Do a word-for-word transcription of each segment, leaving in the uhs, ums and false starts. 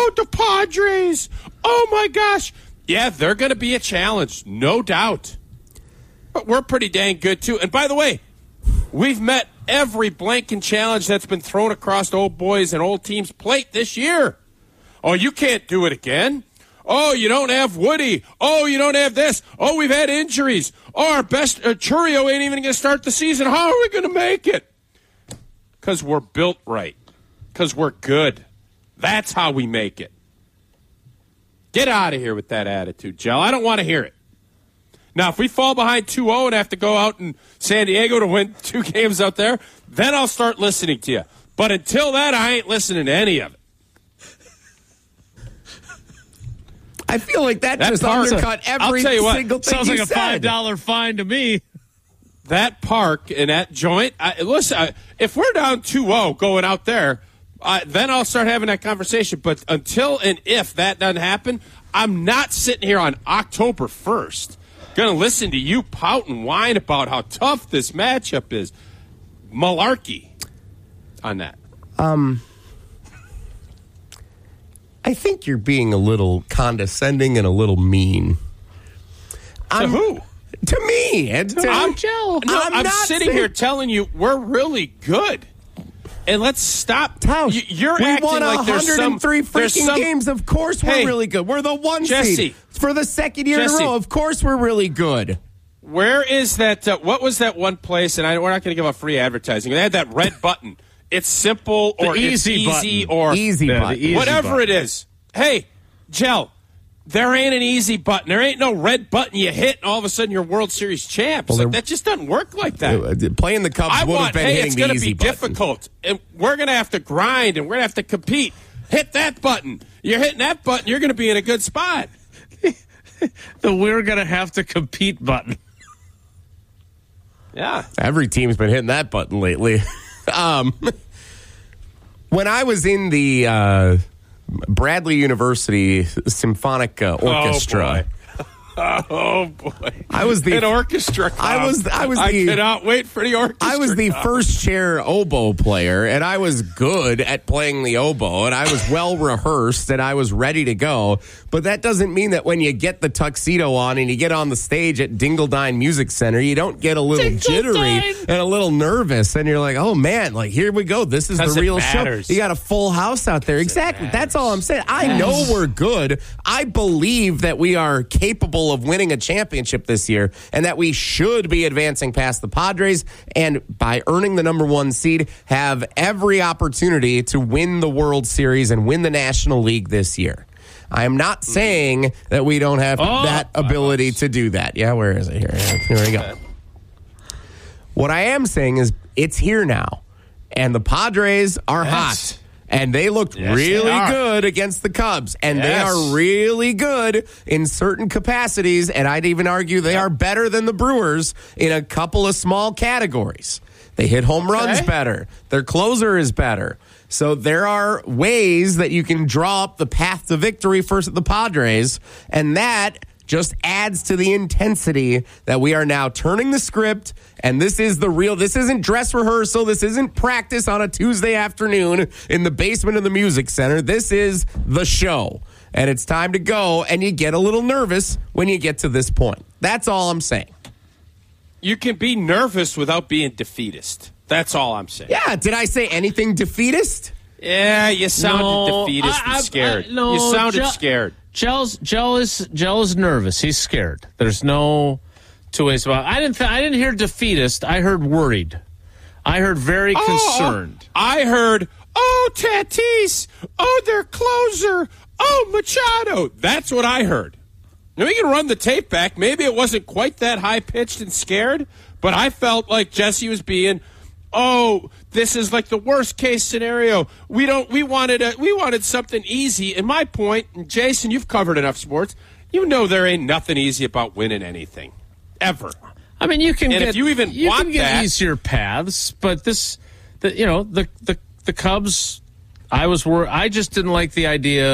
oh, the Padres. Oh, my gosh. Yeah, they're going to be a challenge, no doubt. But we're pretty dang good, too. And by the way, we've met every blanking challenge that's been thrown across old boys and old teams' plate this year. Oh, you can't do it again. Oh, you don't have Woody. Oh, you don't have this. Oh, we've had injuries. Oh, our best uh, Churio ain't even going to start the season. How are we going to make it? Because we're built right. Because we're good. That's how we make it. Get out of here with that attitude, Jell. I don't want to hear it. Now, if we fall behind two oh and have to go out in San Diego to win two games out there, then I'll start listening to you. But until that, I ain't listening to any of it. I feel like that, that just undercut every single what, thing sounds you like said. a five dollar fine to me. That park and that joint, I, listen, I, if we're down two oh going out there, uh, then I'll start having that conversation. But until and if that doesn't happen, I'm not sitting here on October first going to listen to you pout and whine about how tough this matchup is. Malarkey on that. Um... I think you're being a little condescending and a little mean. To I'm, who? To me. And to I'm, Joe. No, I'm, I'm not sitting saying, here telling you we're really good. And let's stop. Tausch, You're we acting won like there's some... one hundred three freaking some, games. Of course we're hey, really good. We're the one Jesse, seed. For the second year Jesse, in a row, of course we're really good. Where is that? Uh, what was that one place? And I, we're not going to give out free advertising. They had that red button. It's simple or the easy it's easy button. or... Easy yeah, button. easy whatever button. it is. Hey, Jell, there ain't an easy button. There ain't no red button you hit and all of a sudden you're World Series champs. Well, like, that just doesn't work like that. Uh, playing the Cubs I would have want, been hey, hitting it's the gonna easy be button. difficult. And we're going to have to grind and we're going to have to compete. Hit that button. You're hitting that button, you're going to be in a good spot. The we're going to have to compete button. Yeah. Every team's been hitting that button lately. um, when I was in the uh, Bradley University Symphonic uh, Orchestra. Oh, boy. Oh boy! I was the an orchestra. Club. I was. I was. I the, cannot wait for the orchestra. I was the club. first chair oboe player, and I was good at playing the oboe, and I was well rehearsed, and I was ready to go. But that doesn't mean that when you get the tuxedo on and you get on the stage at Dingledine Music Center, you don't get a little Dingledine. jittery and a little nervous, and you're like, "Oh man, like here we go. This is the real show." You got a full house out there. Exactly. That's all I'm saying. I know we're good. I believe that we are capable of winning a championship this year and that we should be advancing past the Padres and by earning the number one seed have every opportunity to win the World Series and win the National League this year. I am not saying that we don't have oh, that ability to do that. Yeah, where is it? Here, here we go. What I am saying is it's here now and the Padres are yes. hot. And they looked yes, really they good against the Cubs. And yes. they are really good in certain capacities. And I'd even argue they are better than the Brewers in a couple of small categories. They hit home okay. runs better. Their closer is better. So there are ways that you can draw up the path to victory for the Padres. And that just adds to the intensity that we are now turning the script. And this is the real, this isn't dress rehearsal. This isn't practice on a Tuesday afternoon in the basement of the music center. This is the show. And it's time to go. And you get a little nervous when you get to this point. That's all I'm saying. You can be nervous without being defeatist. That's all I'm saying. Yeah. Did I say anything defeatist? Yeah, you sounded No, defeatist I, and scared. I, I, no, you sounded Jell, scared. Jell's, Jell is Jell is nervous. He's scared. There's no two ways about it. I didn't. Th- I didn't hear defeatist. I heard worried. I heard very oh, concerned. I heard, oh, Tatis. Oh, their closer. Oh, Machado. That's what I heard. Now, we can run the tape back. Maybe it wasn't quite that high-pitched and scared, but I felt like Jesse was being, oh, this is like the worst-case scenario. We don't. We wanted a, We wanted something easy. And my point, and Jason, you've covered enough sports. You know there ain't nothing easy about winning anything, ever. I mean, you can and get if you even you want can get that, easier paths, but this, the, you know, the the the Cubs. I was worried. I just didn't like the idea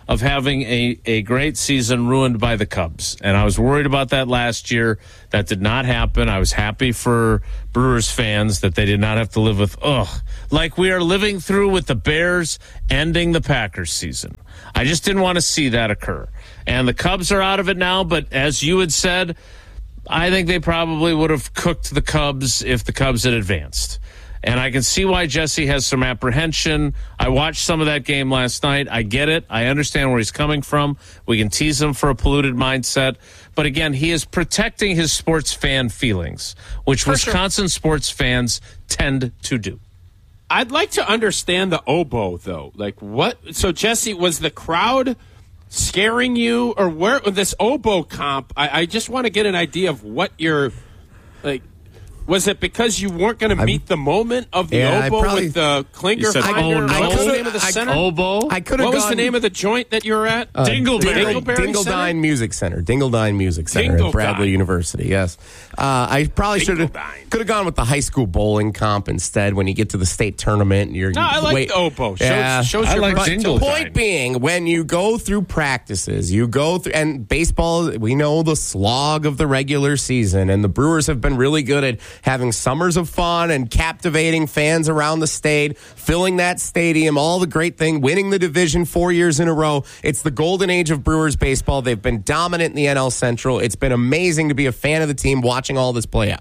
of having a, a great season ruined by the Cubs. And I was worried about that last year. That did not happen. I was happy for Brewers fans that they did not have to live with, ugh, like we are living through with the Bears ending the Packers season. I just didn't want to see that occur. And the Cubs are out of it now, but as you had said, I think they probably would have cooked the Cubs if the Cubs had advanced. And I can see why Jesse has some apprehension. I watched some of that game last night. I get it. I understand where he's coming from. We can tease him for a polluted mindset. But again, he is protecting his sports fan feelings, which for Wisconsin sure. sports fans tend to do. I'd like to understand the oboe, though. Like, what? So, Jesse, was the crowd scaring you? Or where this oboe comp, I, I just want to get an idea of what you're, like, was it because you weren't going to meet the moment of the yeah, oboe probably, with the Klinger said, finder? Oh, no. What was the name of the center? Oboe? I could have What was gone, the name of the joint that you were at? Uh, Dingleberry. Dingleberry Dingledine Music Center. Dingledine Music Center Dingledine. at Bradley University, yes. Uh, I probably should have Dingledine. could have gone with the high school bowling comp instead when you get to the state tournament. And you're, No, I like wait, the oboe. Shows, yeah. shows I your like versatility. Dingledine. Point being, when you go through practices, you go through, and baseball, we know the slog of the regular season, and the Brewers have been really good at having summers of fun and captivating fans around the state, filling that stadium, all the great thing, winning the division four years in a row. It's the golden age of Brewers baseball. They've been dominant in the N L Central. It's been amazing to be a fan of the team watching all this play out.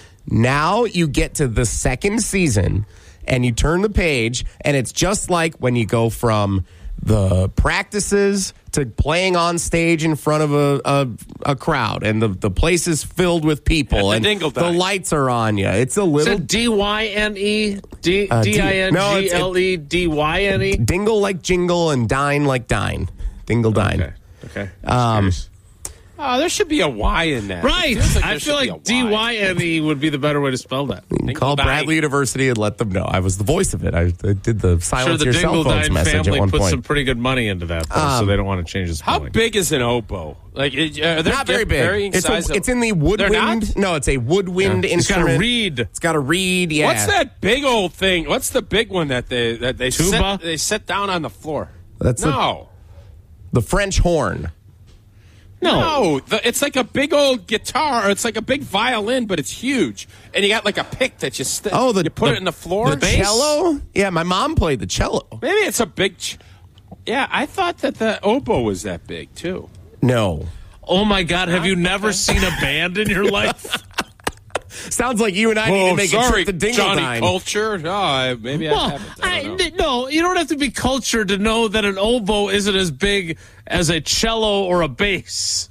Now you get to the second season and you turn the page, and it's just like when you go from the practices to playing on stage in front of a a, a crowd, and the, the place is filled with people, At the and Dingledine. the lights are on you. It's a Is little it D Y N E? D Uh, D- I N no, G it's- L E D Y N E? dingle like jingle and dine like dine. Dingle dine. Okay. Okay. Um, Oh, there should be a Y in that. Right. It feels like I there feel should be like a D Y. Y N E would be the better way to spell that. You can call Dingledine. Bradley University and let them know. I was the voice of it. I, I did the Sure, silence the your cell phones Dingledine message at family one put point. some pretty good money into that, though, so Um, they don't want to change the How spelling. big is an oboe? Like, it- are they Not very big. varying It's, size a, of- it's in the They're woodwind. not? No, it's a woodwind It's got instrument. a reed. It's got a reed. Yeah. What's that big old thing? What's the big one that they that they Tuba? set, they set down on the floor? That's the- no, The French horn. No. no. The, it's like a big old guitar. Or it's like a big violin, but it's huge, and you got like a pick that you st- Oh, the you put the, it in the floor. The cello. Yeah, my mom played the cello. Maybe it's a big. Ch- yeah, I thought that the oboe was that big too. No. Oh, my God. Have you never seen a band in your life? Sounds like you and I need to make sorry, a trip to Johnny Dingledine. Culture. No, I, maybe I Well, haven't. I I, don't know. n- no, you don't have to be cultured to know that an oboe isn't as big as a cello or a bass.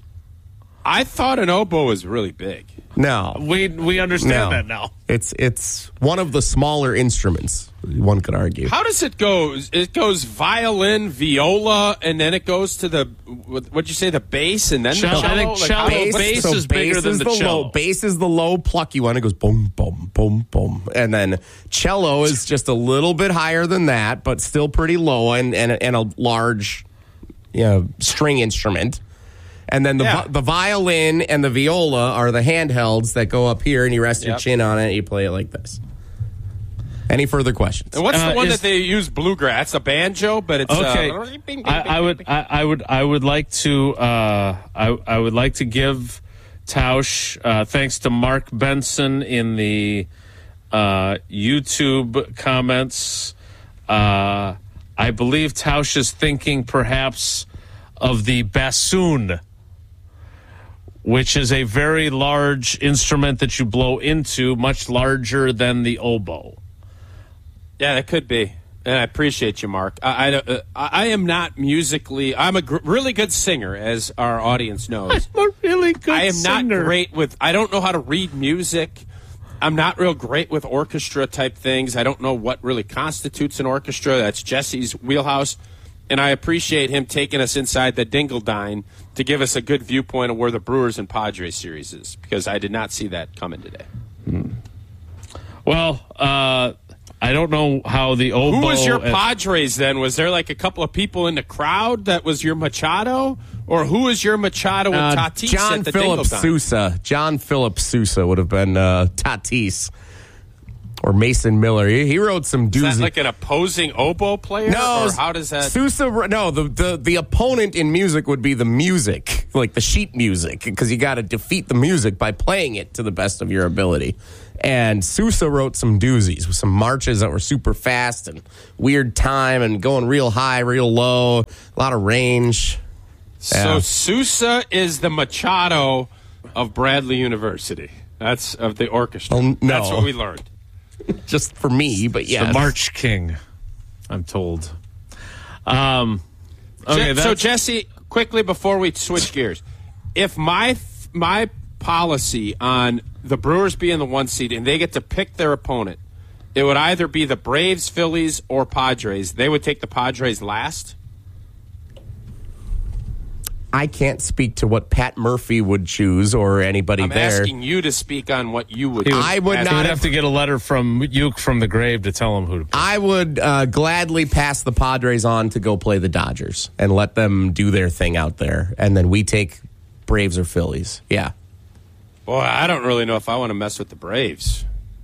I thought an oboe was really big. No. We we understand No. that now. It's it's one of the smaller instruments, one could argue. How does it go? It goes violin, viola, and then it goes to the what- what'd you say? The bass, and then Cello. the cello. I think Like, cello- how- bass- what's- bass is bigger than is the the cello. low. Bass is the low, plucky one. It goes boom, boom, boom, boom, and then cello is just a little bit higher than that, but still pretty low and and, and a large, you know, string instrument. And then the Yeah. vi- the violin and the viola are the handhelds that go up here, and you rest your Yep. chin on it, and you play it like this. Any further questions? And what's Uh, the one is- that they use bluegrass? It's a banjo, but it's Okay, Uh, bing, bing, I, I bing, would, bing. I, I would, I would like to, uh, I, I would like to give Tausch, uh, thanks to Mark Benson in the uh, YouTube comments. Uh, I believe Tausch is thinking perhaps of the bassoon, which is a very large instrument that you blow into, much larger than the oboe. Yeah, that could be. And I appreciate you, Mark. I, I, uh, I am not musically. I'm a gr- really good singer, as our audience knows. I'm a really good I am singer. not great with. I don't know how to read music. I'm not real great with orchestra type things. I don't know what really constitutes an orchestra. That's Jesse's wheelhouse. And I appreciate him taking us inside the Dingledine to give us a good viewpoint of where the Brewers and Padres series is, because I did not see that coming today. Well, uh, I don't know how the oboe. Who was your and- Padres then? Was there like a couple of people in the crowd that was your Machado? Or who was your Machado and Uh, Tatis John at the Philip Dingledine? Sousa. John Philip Sousa would have been uh, Tatis. or Mason Miller. He, he wrote some doozy. Is that like an opposing oboe player? No, or how does that? Sousa, no, the, the, the opponent in music would be the music, like the sheet music, because you got to defeat the music by playing it to the best of your ability. And Sousa wrote some doozies with some marches that were super fast and weird time and going real high, real low, a lot of range. So Yeah. Sousa is the Machado of Bradley University. That's of the orchestra. Um, no. That's what we learned. Just for me, but yeah. The March King, I'm told. Um, okay, Je- so that's- Jesse, quickly before we switch gears, if my my policy on the Brewers being the one seed and they get to pick their opponent, it would either be the Braves, Phillies, or Padres. They would take the Padres last. I can't speak to what Pat Murphy would choose or anybody I'm there. asking you to speak on what you would. I would ask- He not would have to get a letter from Uke from the grave to tell him who to pick. I would uh, gladly pass the Padres on to go play the Dodgers and let them do their thing out there, and then we take Braves or Phillies. Yeah. Boy, I don't really know if I want to mess with the Braves.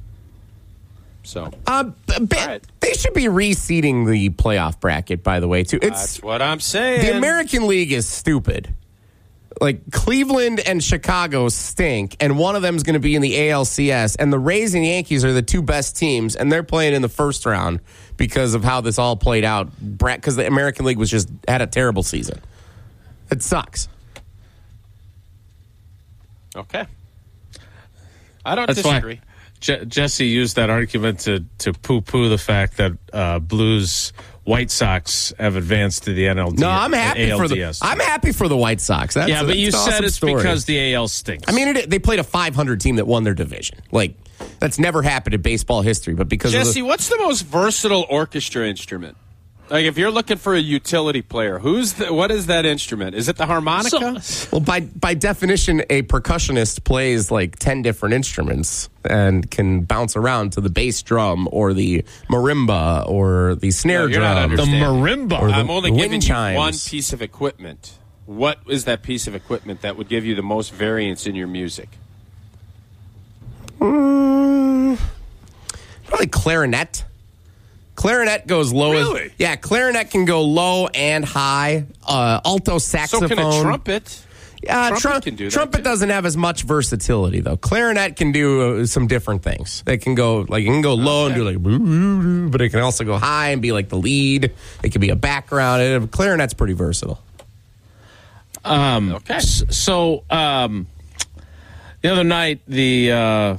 So Uh, b- b- right. They should be reseeding the playoff bracket, by the way, too. It's that's what I'm saying. the American League is stupid. Like, Cleveland and Chicago stink, and one of them is going to be in the A L C S, and the Rays and Yankees are the two best teams, and they're playing in the first round because of how this all played out, because the American League was just had a terrible season. It sucks. Okay. I don't That's disagree. why Je- Jesse used that argument to, to poo-poo the fact that uh, Blues White Sox have advanced to the N L D S. No, I'm happy for the A L D S. I'm happy for the White Sox. That's, yeah, but that's you an said awesome it's story. because the A L stinks. I mean, it, they played a five hundred team that won their division. Like, that's never happened in baseball history. But because Jesse, of the, what's the most versatile orchestra instrument? Like, if you're looking for a utility player, who's the, what is that instrument? Is it the harmonica? So- well, by by definition, a percussionist plays like ten different instruments and can bounce around to the bass drum or the marimba or the snare No, you're not drum. the understanding. marimba. the I'm only wind giving you chimes. one piece of equipment. What is that piece of equipment that would give you the most variance in your music? Mm, probably clarinet. Clarinet goes low. Really? As, yeah, clarinet can go low and high. Uh, alto saxophone. So can a trumpet? Uh, Trumpet trum- can do that, trumpet too. doesn't have as much versatility though. Clarinet can do uh, some different things. They can go like it can go low and do like, boo, boo, boo, but it can also go high and be like the lead. It can be a background. It, clarinet's pretty versatile. Um, Okay. s- So um, the other night, the uh,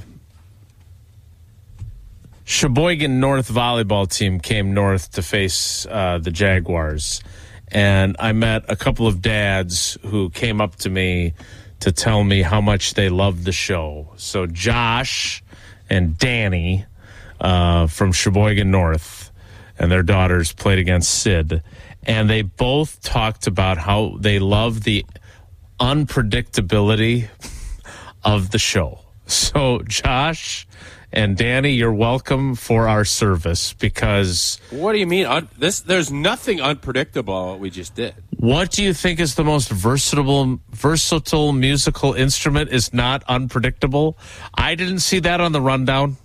Sheboygan North volleyball team came north to face uh, the Jaguars. And I met a couple of dads who came up to me to tell me how much they loved the show. So Josh and Danny uh, from Sheboygan North and their daughters played against Sid. And they both talked about how they love the unpredictability of the show. So Josh and Danny, you're welcome for our service because What do you mean? Un- this there's nothing unpredictable about what we just did. what do you think is the most versatile versatile musical instrument is not unpredictable? I didn't see that on the rundown.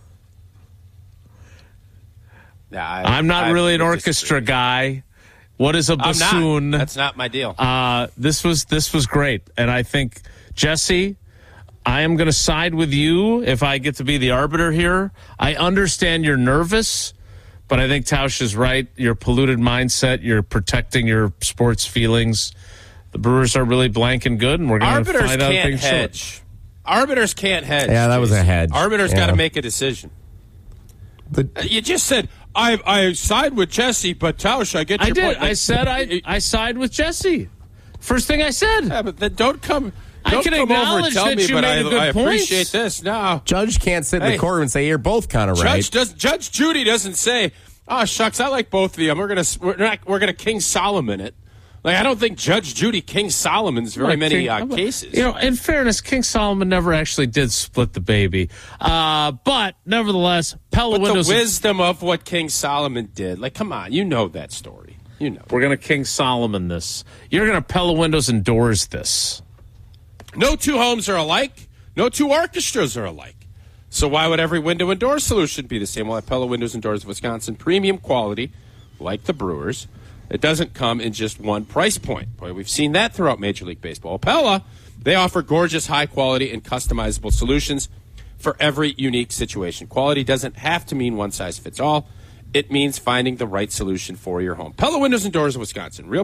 Yeah, I, I'm not I really an would orchestra disagree. guy. What is a I'm bassoon? not. That's not my deal. Uh, this was this was great, and I think Jesse, I am going to side with you if I get to be the arbiter here. I understand you're nervous, but I think Tausch is right. Your polluted mindset, you're protecting your sports feelings. The Brewers are really blank and good, and we're going to Arbiters find out can't things short. hedge. Arbiters can't hedge. Yeah, that was a Jason. hedge. Arbiters Yeah. got to make a decision. The, You just said I I side with Jesse, but Tausch, I get your I did. point. I said I I side with Jesse. First thing I said. Yeah, but then don't come. I Don't can come over and acknowledge tell that me, you but made I, a good I point. appreciate this. No, Judge can't sit in Hey. the courtroom and say you're both kind of right. Judge does. Judge Judy doesn't say, "Oh shucks, I like both of them. We're gonna we're not we're gonna King Solomon it." Like I don't think Judge Judy King Solomon's very Like many King- uh, cases. You know, in fairness, King Solomon never actually did split the baby. Uh, but nevertheless, Pella but Windows. the wisdom of what King Solomon did. Like, come on, you know that story. You know. We're going to King Solomon this. You're going to Pella Windows and Doors this. No two homes are alike. No two orchestras are alike. So why would every window and door solution be the same? Well, at Pella Windows and Doors of Wisconsin, premium quality, like the Brewers, it doesn't come in just one price point. Boy, we've seen that throughout Major League Baseball. Pella, they offer gorgeous, high-quality, and customizable solutions for every unique situation. Quality doesn't have to mean one size fits all. It means finding the right solution for your home. Pella Windows and Doors of Wisconsin. Real